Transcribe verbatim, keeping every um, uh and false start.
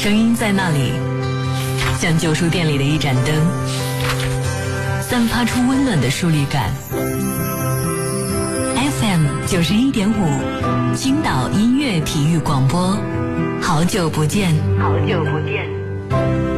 声音在那里，像旧书店里的一盏灯，散发出温暖的疏离感。F M 九十一点五，青岛音乐体育广播，好久不见，好久不见。